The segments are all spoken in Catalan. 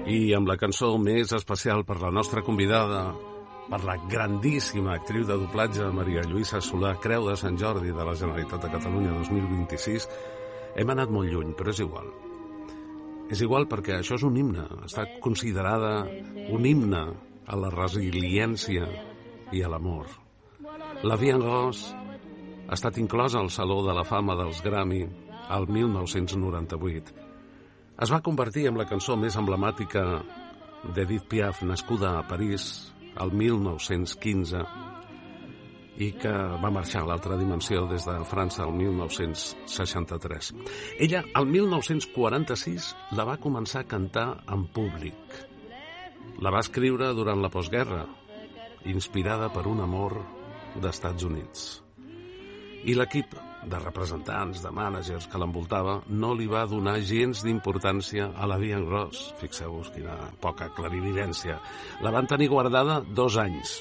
I amb la cançó més especial per la nostra convidada, per la grandíssima actriu de doblatge Maria Lluïsa Solà, Creu de Sant Jordi de la Generalitat de Catalunya 2026, hem anat molt lluny, però és igual. És igual perquè això és un himne, està considerada un himne a la resiliència i a l'amor. La Vie en Rose ha estat inclosa al Saló de la Fama dels Grammy al 1998. Es va convertir en la cançó més emblemàtica d'Edith Piaf, nascuda a París el 1915 i que va marxar a l'altra dimensió des de França el 1963. Ella, el 1946, la va començar a cantar en públic. La va escriure durant la postguerra, inspirada per un amor d'Estats Units. I l'equip de representants, de mànagers que l'envoltava, no li va donar gens d'importància a la Vie en Rose. Fixeu-vos quina poca clarividència. La van tenir guardada 2 anys.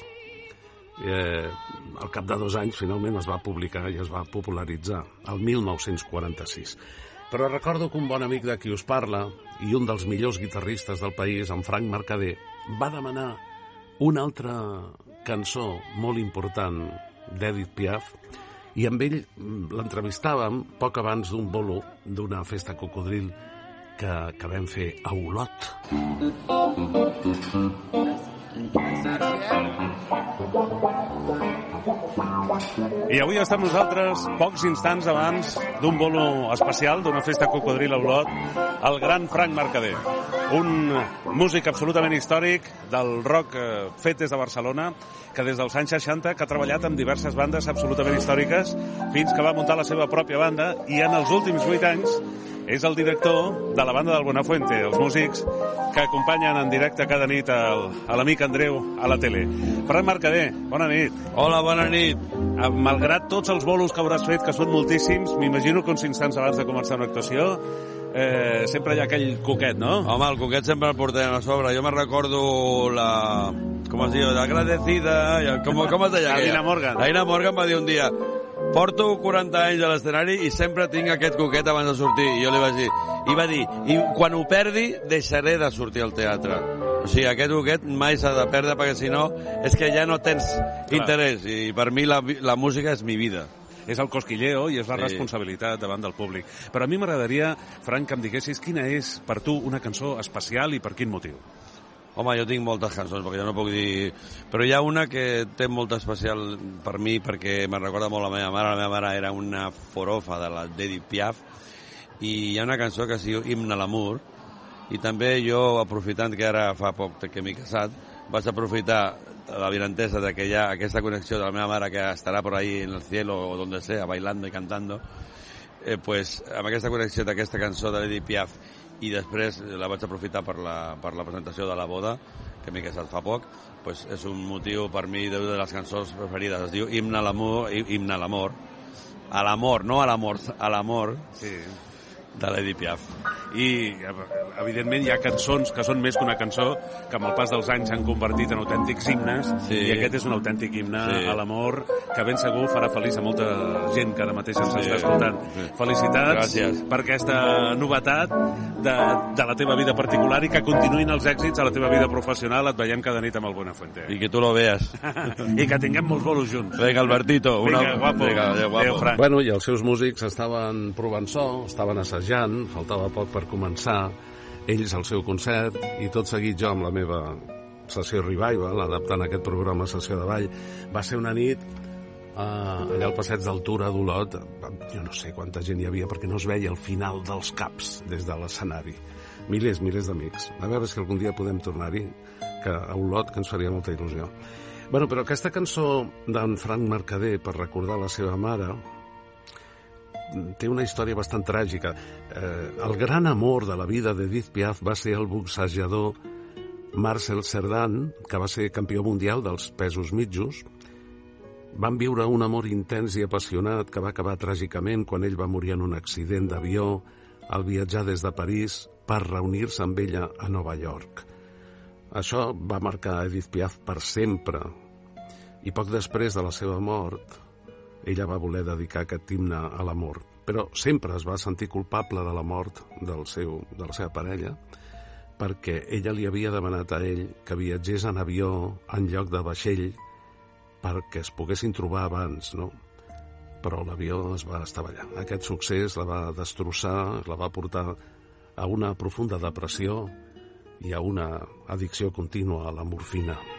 Al cap de 2 anys, finalment, es va publicar i es va popularitzar, el 1946. Però recordo que un bon amic de qui us parla, i un dels millors guitarristes del país, en Frank Mercader, va demanar una altra cançó molt important d'Edith Piaf, i amb ell l'entrevistàvem poc abans d'un bolo d'una festa cocodril que vam fer a Olot. I avui està amb nosaltres, pocs instants abans d'un bolo especial, d'una festa cocodril a Olot, el gran Frank Mercader, un músic absolutament històric del rock fet des de Barcelona, que des dels anys 60 que ha treballat amb diverses bandes absolutament històriques fins que va muntar la seva pròpia banda i en els últims 8 anys és el director de la banda del Buenafuente, els músics que acompanyen en directe cada nit a l'amic Andreu a la tele. Frank Mercader, bona nit. Hola, bona nit. Malgrat tots els bolos que hauràs fet, que són moltíssims, m'imagino que uns instants abans de començar una actuació sempre hi ha aquell coquet, no? Home, el coquet sempre el portem a sobre. Jo me recordo la... com es diu? L'agradecida... Com es deia? La Nina Morgan. La Nina Morgan va dir un dia: porto 40 anys a l'escenari i sempre tinc aquest coquet abans de sortir. I jo li vaig dir... I va dir, i quan ho perdi, deixaré de sortir al teatre. O sigui, aquest coquet mai s'ha de perdre, perquè si no, és que ja no tens interès. I per mi la música és mi vida. És el cosquilleo i és la responsabilitat davant del públic. Però a mi m'agradaria, Frank, que em diguessis quina és per tu una cançó especial i per quin motiu. Home, jo tinc moltes cançons, perquè jo no puc dir... Però hi ha una que té molt especial per mi, perquè me recorda molt la meva mare. La meva mare era una forofa de la d'Edith Piaf, i hi ha una cançó que es diu Himne a l'amor, i també jo, aprofitant que ara fa poc que m'he casat, vaig aprofitar la virantesa de que hi ha aquesta connexió de la meva mare que estarà por ahí en el cielo o donde sea, bailando y cantando, pues amb aquesta connexió d'aquesta cançó de l'Edith Piaf, i després la vaig aprofitar per la presentació de la boda, que m'he casat fa poc, pues és un motiu per mi de les cançons preferides. Es diu Himne a l'amor, Himne a l'amor, a l'amor, no a l'amor, a l'amor, sí, de l'Edith Piaf. I, evidentment, hi ha cançons que són més que una cançó, que amb el pas dels anys s'han convertit en autèntics himnes, i aquest és un autèntic himne a l'amor, que ben segur farà feliç a molta gent que ara mateix ens està escoltant. Felicitats per aquesta novetat de la teva vida particular i que continuïn els èxits a la teva vida professional. Et veiem cada nit amb el Buenafuente. I que tu lo veas. I que tinguem molts bolos junts. Vinga, Albertito. Vinga, guapo. Adéu, Frank. Bueno, i els seus músics estaven provant so, estaven assajant, faltava poc per començar, ells al seu concert, i tot seguit jo amb la meva sessió Revival, adaptant aquest programa Sessió de Ball. Va ser una nit allà al passeig del Tura d'Olot, jo no sé quanta gent hi havia, perquè no es veia el final dels caps des de l'escenari. Milers d'amics. A veure si algun dia podem tornar-hi, que a Olot, que ens faria molta il·lusió. Bueno, però aquesta cançó d'en Frank Mercader, per recordar la seva mare, té una història bastant tràgica. El gran amor de la vida d'Edith Piaf va ser el boxejador Marcel Cerdan, que va ser campió mundial dels pesos mitjos. Van viure un amor intens i apassionat que va acabar tràgicament quan ell va morir en un accident d'avió al viatjar des de París per reunir-se amb ella a Nova York. Això va marcar Edith Piaf per sempre, i poc després de la seva mort ella va voler dedicar aquest himne a l'amor, però sempre es va sentir culpable de la mort de la seva parella, perquè ella li havia demanat a ell que viatgés en avió en lloc de vaixell perquè es poguessin trobar abans, no? Però l'avió es va estavellar. Aquest succés la va destrossar, la va portar a una profunda depressió i a una addicció contínua a la morfina.